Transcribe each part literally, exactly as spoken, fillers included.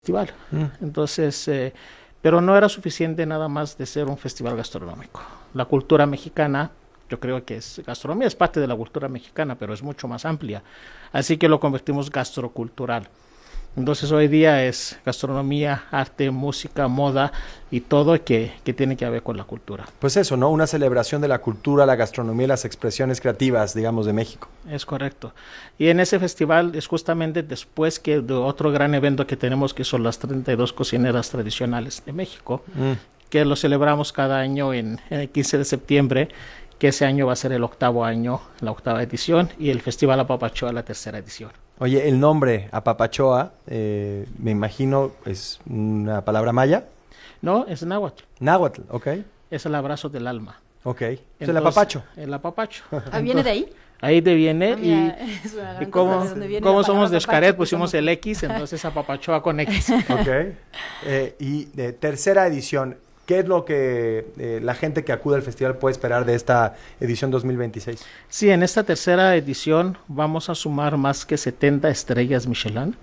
festival. Mm. Entonces, eh, pero no era suficiente nada más de ser un festival gastronómico. La cultura mexicana, yo creo que es gastronomía, es parte de la cultura mexicana, pero es mucho más amplia. Así que lo convertimos gastrocultural. Entonces hoy día es gastronomía, arte, música, moda y todo que, que tiene que ver con la cultura. Pues eso, ¿no? Una celebración de la cultura, la gastronomía y las expresiones creativas, digamos, de México. Es correcto. Y en ese festival es justamente después que de otro gran evento que tenemos, que son las treinta y dos cocineras tradicionales de México, Mm. que lo celebramos cada año en, en el quince de septiembre, que ese año va a ser el octavo año, la octava edición, y el Festival Apapachoa, la tercera edición. Oye, el nombre Apapachoa, eh, me imagino, es una palabra maya. No, es náhuatl, Náhuatl, ok, es el abrazo del alma. ok. Es el Entonces, apapacho. El apapacho. Ah, ¿viene de ahí? Ahí te viene Ah, mira, y, es una gran y como, cosa, ¿de dónde viene como la somos palabra de apapacho? Xcaret, Pues pusimos somos- el X, entonces Apapachoa con X. Ok. Eh, y de tercera edición, ¿qué es lo que eh, la gente que acude al festival puede esperar de esta edición dos mil veintiséis? Sí, en esta tercera edición vamos a sumar más que setenta estrellas Michelin.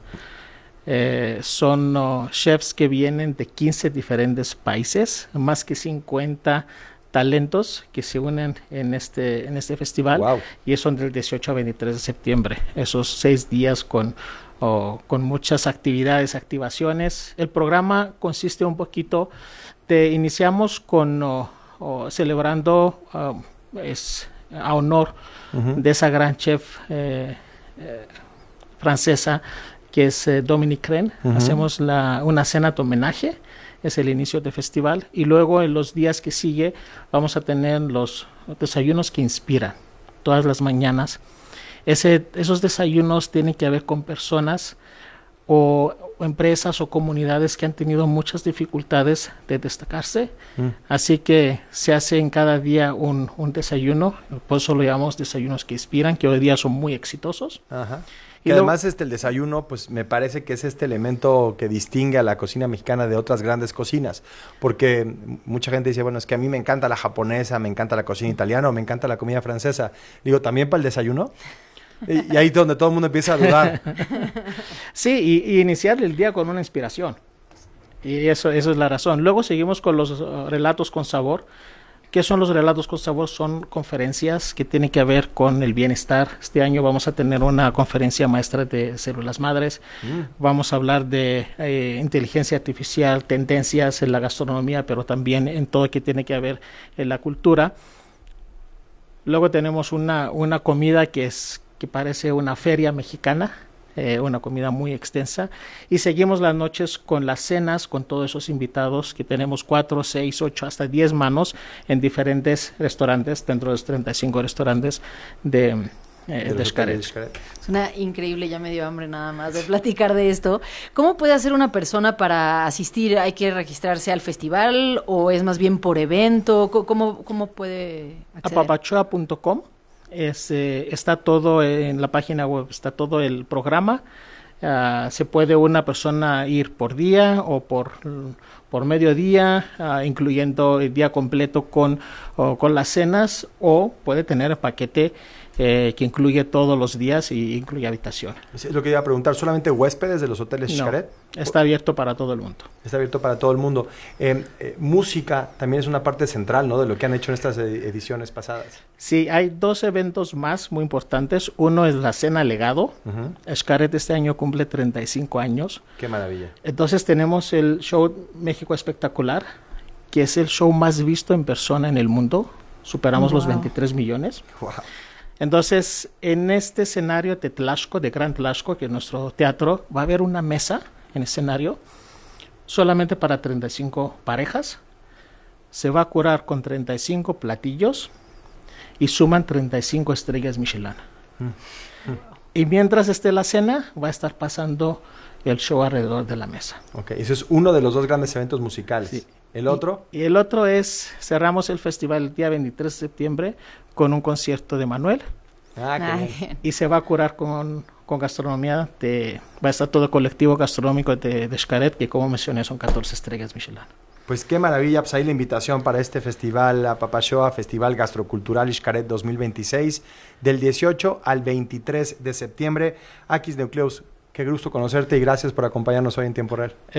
Eh, son oh, chefs que vienen de quince diferentes países, más que cincuenta talentos que se unen en este, en este festival. Wow. Y son del dieciocho a veintitrés de septiembre, esos seis días con, oh, con muchas actividades, activaciones. El programa consiste un poquito de, iniciamos con oh, oh, celebrando oh, es, a honor Ujú. de esa gran chef eh, eh, francesa que es eh, Dominique Crenn. Ujú. Hacemos la, una cena de homenaje, es el inicio del festival, y luego en los días que sigue vamos a tener los desayunos que inspiran todas las mañanas. Ese, esos desayunos tienen que ver con personas o, o empresas o comunidades que han tenido muchas dificultades de destacarse. Mm. Así que se hace en cada día un, un desayuno, por eso lo llamamos desayunos que inspiran, que hoy día son muy exitosos. Ajá. Y Y luego- además este, el desayuno, pues me parece que es este elemento que distingue a la cocina mexicana de otras grandes cocinas, porque m- mucha gente dice, bueno, es que a mí me encanta la japonesa, me encanta la cocina italiana, o me encanta la comida francesa. Digo, ¿también para el desayuno? Y, y ahí es donde todo el mundo empieza a dudar. Sí, y, y iniciar el día con una inspiración. Y eso, eso es la razón. Luego seguimos con los uh, relatos con sabor. ¿Qué son los relatos con sabor? Son conferencias que tienen que ver con el bienestar. Este año vamos a tener una conferencia maestra de células madres. Mm. Vamos a hablar de eh, inteligencia artificial, tendencias en la gastronomía, pero también en todo que tiene que ver en la cultura. Luego tenemos una, una comida que es que parece una feria mexicana, eh, una comida muy extensa. Y seguimos las noches con las cenas, con todos esos invitados, que tenemos cuatro, seis, ocho, hasta diez manos en diferentes restaurantes, dentro de los treinta y cinco restaurantes de, eh, De de los Xcaret. hoteles de Xcaret. Suena increíble, ya me dio hambre nada más de platicar de esto. ¿Cómo puede hacer una persona para asistir? ¿Hay que registrarse al festival o es más bien por evento? Co- ¿Cómo, cómo puede acceder? apapachoa punto com es, eh, está todo en la página web, está todo el programa. Ah, se puede una persona ir por día o por, por mediodía, ah, incluyendo el día completo con, o con las cenas, o puede tener el paquete eh, que incluye todos los días y incluye habitación. Es lo que iba a preguntar, ¿solamente huéspedes de los hoteles No, Xcaret? está abierto para todo el mundo. Está abierto para todo el mundo. Eh, eh, música también es una parte central, ¿no?, de lo que han hecho en estas ed- ediciones pasadas. Sí, hay dos eventos más muy importantes. Uno es la Cena Legado. Ujú. Xcaret este año cumple treinta y cinco años. Qué maravilla. Entonces tenemos el show México Espectacular, que es el show más visto en persona en el mundo. Superamos los Wow. veintitrés millones. Wow. Entonces, en este escenario de Tlaxco, de Gran Tlaxco, que es nuestro teatro, va a haber una mesa en escenario solamente para treinta y cinco parejas. Se va a curar con treinta y cinco platillos y suman treinta y cinco estrellas Michelin. Y mientras esté la cena, va a estar pasando el show alrededor de la mesa. Ok, ese es uno de los dos grandes eventos musicales. Sí. ¿El otro? Y, y el otro es, cerramos el festival el día veintitrés de septiembre con un concierto de Manuel. Ah, qué Ay, bien. Y se va a curar con, con gastronomía. De, va a estar todo el colectivo gastronómico de, de Xcaret, que como mencioné son catorce estrellas Michelin. Pues qué maravilla, pues ahí la invitación para este festival Apapachoa, Festival Gastrocultural Xcaret dos mil veintiséis, del dieciocho al veintitrés de septiembre. Aquis Neucleus, Qué gusto conocerte y gracias por acompañarnos hoy en Tiempo Real.